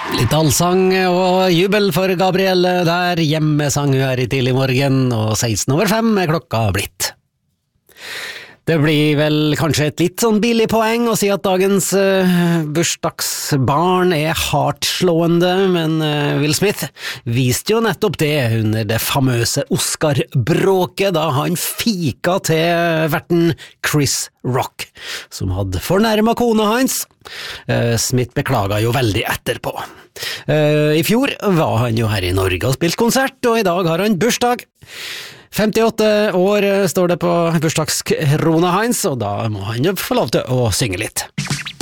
Litt allsang og jubel for Gabrielle der, hjemmesang hun her i tidlig morgen, og 16:05 er klokka blitt. Det blir vel kanskje et litt sånn billig poeng å si at dagens bursdagsbarn er hardtslående, men Will Smith viste jo nettopp det under det famøse Oscar-bråket da han fika til verten Chris Rock, som hadde fornærmet kona hans. Smith beklaga jo veldig etterpå. I fjor var han jo her i Norge og spilte konsert, og i dag har han bursdag. 58 år står det på bursdagskrona hans, og da må han jo få lov til å synge litt.